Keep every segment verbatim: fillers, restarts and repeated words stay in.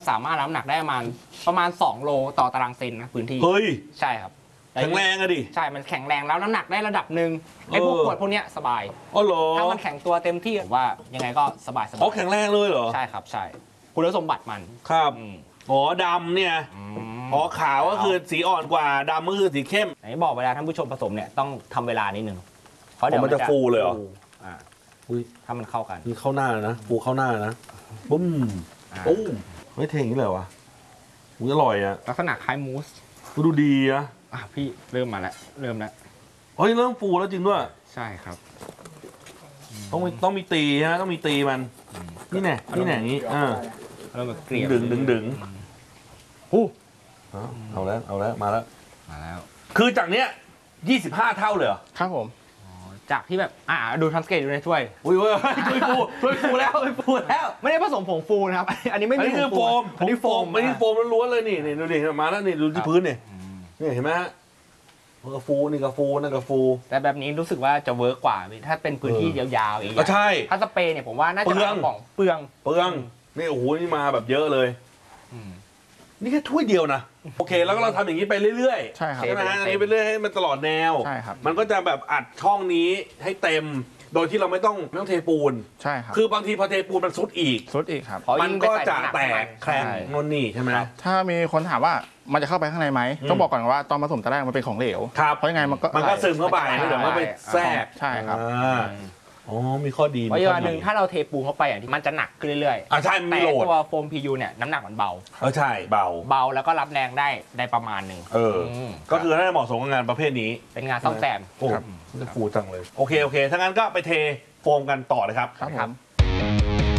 สามารถรับน้ำหนักได้ประมาณประมาณสองโลต่อตารางเซนนะพื้นที่เฮ้ยใช่ครับแข็งแรงอะดิใช่มันแข็งแรงแล้วน้ำหนักได้ระดับหนึ่งไอ้พวกเออขวดพวกเนี้ยสบายอ๋อเหรอถ้ามันแข็งตัวเต็มที่ผมว่ายังไงก็สบายสบาอ๋อย แข็งแรงเลยเหรอใช่ครับใช่คุณสมบัติมันครับอืมอ๋อดำเนี่ยอืมอ๋อขาวก็คือสีอ่อนกว่าดำก็คือสีเข้มไหนบอกเวลาท่านผู้ชมผสมเนี่ยต้องทำเวลานิดนึงเพราะอ๋อมันจะฟูเลยเหรอฟูอ่าอุ้ยถ้ามันเข้ากันนี่เข้าหน้านะปูเข้าหน้านะปุ้มอ่าปุ้มไม่เทอย่างนี้เลยวะอุ้ยอร่อยอะลักษณะคล้ายมูสดูดีอะอ่ะพี่เริ่มมาแล้วเริ่มแล้วเฮ้ยเริ่มฟูแล้วจริงด้วยใช่ครับต้องมีต้องมีตีฮะต้องมีตีมัน นี่แน่นี่แน่อย่างนี้อ่าเริ่มแบบเกลี่ยดึงดึงดึงหู้เอาเอาแล้วเอาแล้วมาแล้วมาแล้วคือจากเนี้ยยี่สิบห้าเท่าเลยเหรอครับผมจากที่แบบอ่าดูทันสเกตดูในถ้วยอุ้ยเว้ยช่วยฟูช่วยฟูแล้วช่วยฟูแล้วไม่ได้ผสมผงฟูนะครับ อันนี้ไม่อันมีนี้คือผโฟงมอันนี้โฟมอันนี้โฟมล้วนๆเลยนี่นี่ดูดิมาแล้วนี่ดูที่พื้นนี่อืมนี่เห็นไหมฮะมันก็ฟูนี่ก็ฟูนั่นก็ฟูแต่แบบนี้รู้สึกว่าจะเวิร์กกว่าพี่ถ้าเป็นพื้นที่ยาวๆอย่างก็เงี้ยใช่ถ้าสเปรย์เนี่ยผมว่าน่าจะเปลืองกระป๋องเปลืองเปลืองนี่โอ้โหนี่มาแบบเยอะเลยอืมนี่แค่ถ้วยเดียวนะโอเคแล้วก็เราทำอย่างนี้ไปเรื่อยๆใช่ครับใช่ไหมฮะอันนี้ไปเรื่อยให้มันตลอดแนวใช่ครับมันก็จะแบบอัดช่องนี้ให้เต็ม โดยที่เราไม่ต้องไม่ต้องเทปูนใช่ครับคือบางทีพอเทปูนมันซุดอีกซุดอีกครับเพราะมันยิ่งก็ไปใส่จะน้ำหนัแตข้างในกแคลงใช่นนนี่ใช่ไหมถ้ามีคนถามว่ามันจะเข้าไปข้างในไหมอืมต้องบอกก่อนว่าตอนผสมตอนแรกมันเป็นของเหลวครับเพราะยังไงมันก็มันก็ซึมเข้าไปใช่แล้วเดี๋ยวมันไปแทรกใช่ครับอ่าอ๋อมีข้อดีเพราะมีอีกข้ออันหดีนึ่งถ้าเราเทปูนเข้าไปอย่างที่มันจะหนักขึ้นเรื่อยอ่าใช่มันๆแต่มีโหลดตัวโฟม พี ยู เนี่ยน้ำหนักมันเบาเออใช่เบาเบาแล้วก็รับแรงได้ได้ประมาณหนึ่งเออมก็คือน่าจะเหมาะสมกับงานประเภทนี้เป็นงานซ่อมแซมโอ้ครับมันจะฟูจังเลย โอเคโอเคถ้างั้นก็ไปเทโฟมกันต่อเลยครับครับผครับม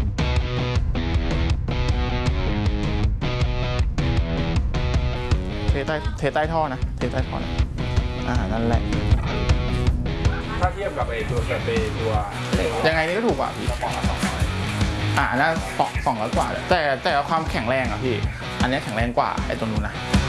เทใต้เทใต้ท่อนะเทใต้ท่อนะอ่านั่นแหละถ้าเทียบกับไอ้ตัวสเปรย์ตัวยังไงนี่ก็ถูกกว่าพี่อ่าอันนั้นสองสองร้อยกว่าเลยแต่แต่ความแข็งแรงอะพี่ อันนี้แข็งแรงกว่าไอ้ตัวนู้นนะ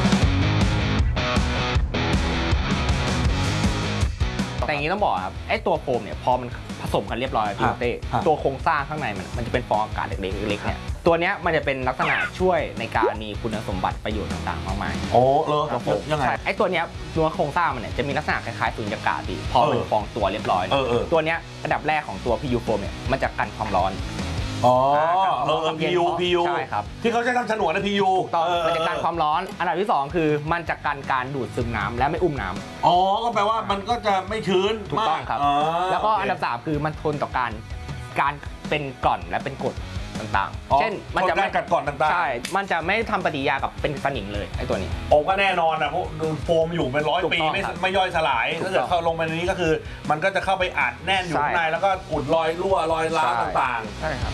แต่อย่างนี้ต้องบอกครับไอ้ตัวโฟมเนี่ยพอมันผสมกันเรียบร้อยพี่ครับเต้ครับตัวโครงสร้างข้างในมันมันจะเป็นฟองอากาศเล็กๆเล็กๆเนี่ยตัวเนี้ยมันจะเป็นลักษณะช่วยในการมีคุณสมบัติประโยชน์ต่างๆมากมายโอ้เลอยังไงใช่ไอ้ตัวเนี้ยตัวโครงสร้างมันเนี่ยจะมีลักษณะคล้ายๆสุญญากาศดีพอมันเออฟองตัวเรียบร้อยเออเออตัวเนี้ยระดับแรกของตัว พี ยู โฟมเนี่ยมันจะกันความร้อนอ๋ออ่าเออความเย็พีนยูพียูใช่ครับที่เขาใช้ทำฉนวนนะพียูตอนมันจะกันความร้อน อันดับที่สองคือมันจะกันการดูดซึมน้ำและไม่อุ้มน้ำอ๋อก็แปลว่ามันก็จะไม่ชื้นถูกต้องมากครับอ๋อแล้วก็โเคอันดับสามคือมันทนต่อการการเป็นกร่อนและเป็นกรดต่างอ๋อๆ เช่นมันจะทนการกัดกร่อนต่างๆใช่ มันจะไม่ทำปฏิกิริยากับเป็นสนิมเลยไอ้ตัวนี้โอ้ก็แน่นอนอ่ะเพราะดูโฟมอยู่เป็นร้อยถูกปีต้องไม่ครับไม่ย่อยสลายถูกถ้าเกิดต้องเข้าลงไปในนี้ก็คือ มันก็จะเข้าไปอัดแน่นอยู่ใช่ข้างในแล้วก็อุดรอยรั่วรอยร้าวใช่ต่างใช่ครับ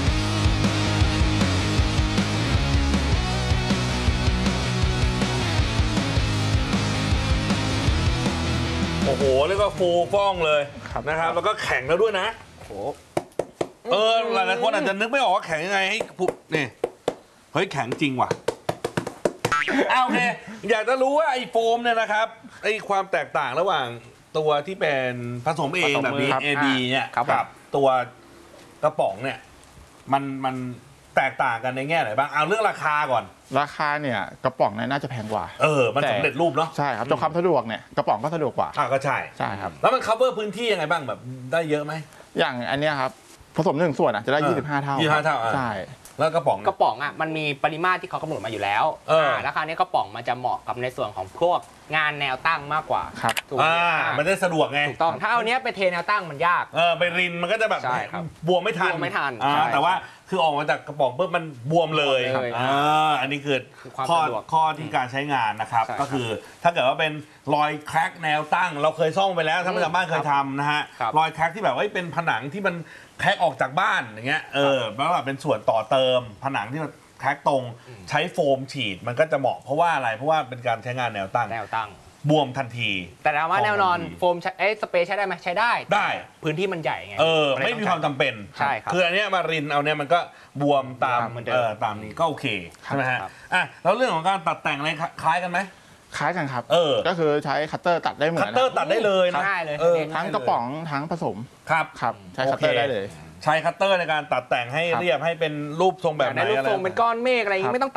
ๆ โอ้โหเรียกว่าฟูฟ่องเลยครับนะครับ แล้วก็แข็งแล้วด้วยนะโอ้โหเออหลายๆคนอาจจะนึกไม่ออกว่าแข็งยังไงให้ผู้นี่เฮ้ยแข็งจริงว่ะอ้าวโอเค อยากจะรู้ว่าไอ้โฟมเนี่ยนะครับไอ้ความแตกต่างระหว่างตัวที่เป็นผสมเองแบบนี้ครับเอ บี เนี่ยครับกับตัวกระป๋องเนี่ยมันมันแตกต่างกันในแง่ไหนบ้างเอาเรื่องราคาก่อนราคาเนี่ยกระป๋องเนี่ยน่าจะแพงกว่าเออมันแต่สำเร็จรูปเนาะใช่ครับแต่ความสะดวกเนี่ยกระป๋องก็สะดวกกว่าอ่ะก็ใช่ใช่ครับแล้วมัน cover พื้นที่ยังไงบ้างแบบได้เยอะไหมอย่างอันเนี้ยครับผสมหนึ่งส่วนอ่ะจะได้เออยี่สิบห้าเท่ายี่สิบห้าเท่าอ่ะใช่แล้วกระป๋องกระป๋องอ่ะมันมีปริมาตรที่เขากำหนดมาอยู่แล้วเอออ่าแล้วคราวนี้กระป๋องมันจะเหมาะกับในส่วนของพวกงานแนวตั้งมากกว่าครับถูกไหมอ่าอ่ามันได้สะดวกไงถูกต้องถ้าเอาเนี้ยไปเทแนวตั้งมันยากเออไปรินมันก็จะแบบใช่ครับบวมไม่ทันบวมไม่ทันอ่าใช่แต่ว่าคือออกมาจากกระป๋องปุ๊บมันบวมเลยบวมเลยอ่าอันนี้คือคือความข้อสะดวกข้อที่การใช้งานนะครับใช่ครับก็คือถ้าเกิดว่าเป็นรอยแคร็กแนวตั้ง เราเคยซ่อมไปแล้วถ้าไม่ทางบ้านเคยทำนะฮะครับรอยแคร็กที่แบบว่าเป็นผนังที่มันแคร็กออกจากบ้านอย่างเงี้ยเออแล้วแบบเป็นส่วนต่อเติม ผนังที่มันแคร็กตรงใช้โฟมฉีดมันก็จะเหมาะเพราะว่าอะไรเพราะว่าเป็นการใช้งานแนวตั้งแนวตั้งบวมทันทีแต่ถามว่าแนวนอนของมันดีโฟมใช้เอ้ยสเปรย์ใช้ได้ไหมใช้ได้ได้พื้นที่มันใหญ่ไงเออนเลยไม่มีความจำเป็นใช่ครับคืออันเนี้ยมารินเอาเนี่ยมันก็บวมตามตามเหมือนเดิมเออตามนี้ก็โอเคใช่ไหมฮะครับอ่ะแล้วเรื่องของการตัดแต่งอะไรคล้ายกันไหมคล้ายกันครับเออก็คือใช้คัตเตอร์ตัดได้เหมือนคัตเตอร์ตัดได้เลยนะง่ายเลยเออทั้งกระป๋องทั้งผสมครับครับใช้โอคัตเคเตอร์ได้เลยใช้คัตเตอร์ในการตัดแต่งให้ครับเรียบให้เป็นรูปทรงแบบไหนในรูปอะไรทรงเป็นก้อนเมฆอะไรอย่างงี้ไม่ต้อง